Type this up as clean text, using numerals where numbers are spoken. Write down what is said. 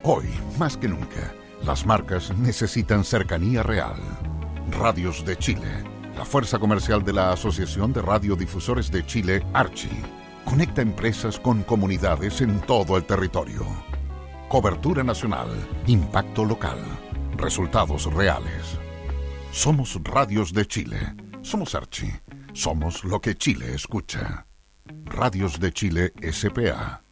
Hoy, más que nunca, las marcas necesitan cercanía real. Radios de Chile, la fuerza comercial de la Asociación de Radiodifusores de Chile, Archi, conecta empresas con comunidades en todo el territorio. Cobertura nacional, impacto local, resultados reales. Somos Radios de Chile, somos Archi, somos lo que Chile escucha. Radios de Chile S.p.A.